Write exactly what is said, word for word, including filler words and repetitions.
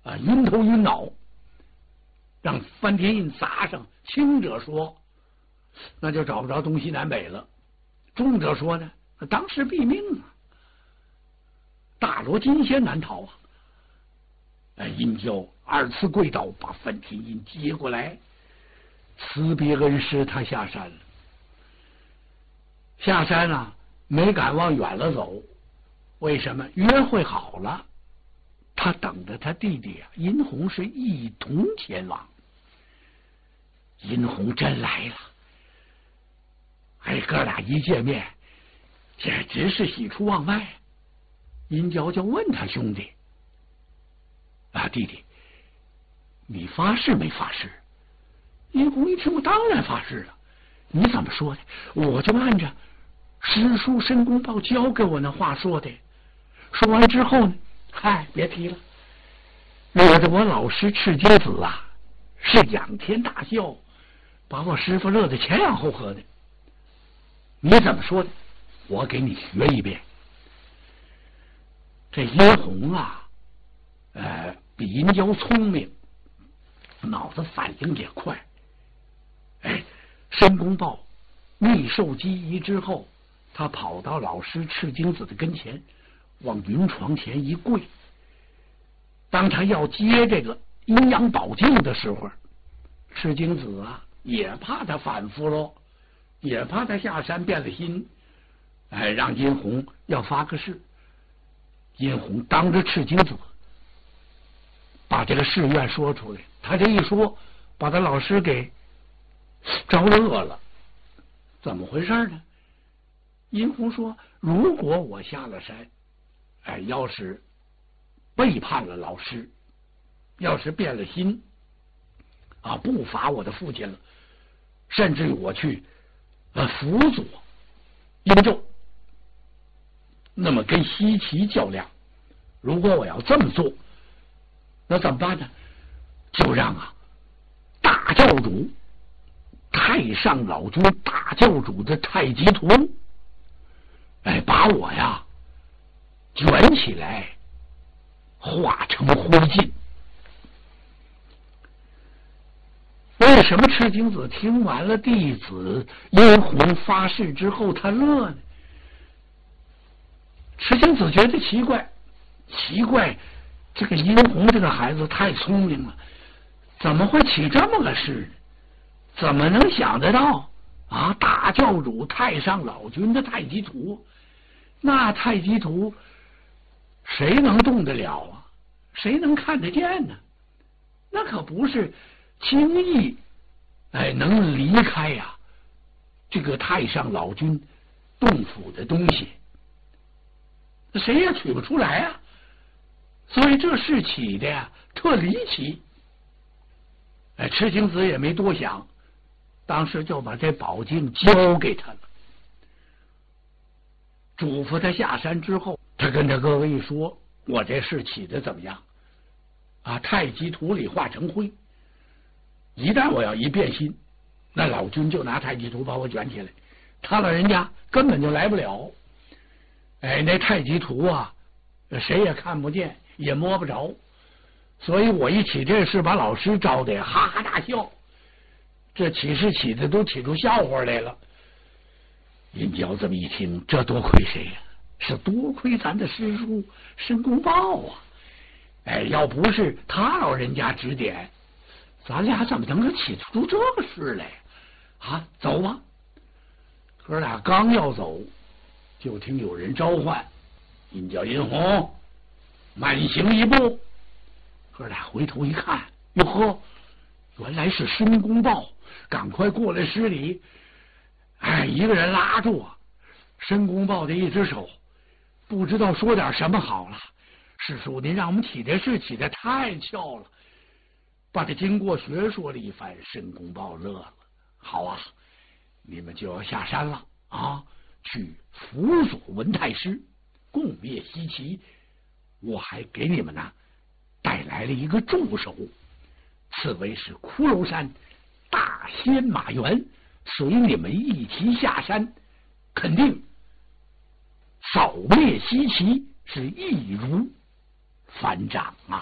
啊晕头晕脑，让范天印砸上。轻者说那就找不着东西南北了，重者说呢当时毙命啊，大罗金仙难逃啊！哎，殷郊二次跪倒，把范天印接过来，辞别恩师，他下山了。下山啊，没敢往远了走，为什么？约会好了，他等着他弟弟啊，殷红是一同前往。殷红真来了，哎，哥俩一见面，简直是喜出望外。殷郊就问他兄弟啊，弟弟，你发誓没发誓？殷红一听，我当然发誓了。你怎么说的？我就按着师叔申公豹教给我那话说的。说完之后呢，嗨，别提了，惹得我老师赤精子啊是仰天大笑，把我师傅乐得前仰后合的。你怎么说的？我给你学一遍。这殷红啊，呃，比殷郊聪明，脑子反应也快。哎，申公豹密授机宜之后，他跑到老师赤精子的跟前，往云床前一跪。当他要接这个阴阳宝镜的时候，赤精子啊也怕他反复喽，也怕他下山变了心，哎，让殷红要发个誓。殷红当着赤精子把这个誓愿说出来，他这一说，把他老师给着乐了。怎么回事呢？殷红说，如果我下了山，哎，要是背叛了老师，要是变了心啊，不罚我的父亲了，甚至于我去呃辅佐殷纣，那么跟西岐较量，如果我要这么做，那怎么办呢？就让啊大教主太上老君大教主的太极图，哎，把我呀卷起来化成灰烬。为什么赤精子听完了弟子殷红发誓之后他乐呢？赤精子觉得奇怪，奇怪，这个殷红这个孩子太聪明了，怎么会起这么个事呢？怎么能想得到啊？大教主太上老君的太极图，那太极图谁能动得了啊？谁能看得见呢？那可不是轻易哎能离开呀、啊、这个太上老君洞府的东西，谁也取不出来啊。所以这事起的呀特离奇。哎，赤精子也没多想，当时就把这宝镜交给他了，嘱咐他下山之后，他跟他哥哥一说，我这事起的怎么样啊？太极图里化成灰，一旦我要一变心，那老君就拿太极图把我卷起来，他老人家根本就来不了。哎，那太极图啊谁也看不见也摸不着，所以我一起这事，把老师招的哈哈大笑，这起事起的都起出笑话来了。殷郊这么一听，这多亏谁呀、啊？是多亏咱的师叔申公豹啊！哎，要不是他老人家指点，咱俩怎么能够起出这个事来啊？走吧！哥俩刚要走，就听有人召唤：“殷郊、殷红，慢行一步。”哥俩回头一看，哟呵，原来是申公豹，赶快过来施礼。哎，一个人拉住啊申公豹的一只手，不知道说点什么好了。师叔，您让我们起这事起的太巧了。把他经过学说了一番，申公豹乐了。好啊，你们就要下山了啊，去辅佐文太师，共灭西岐。我还给你们呢带来了一个助手，此为是骷髅山大仙马元，随你们一起下山，肯定扫灭西岐是易如反掌啊！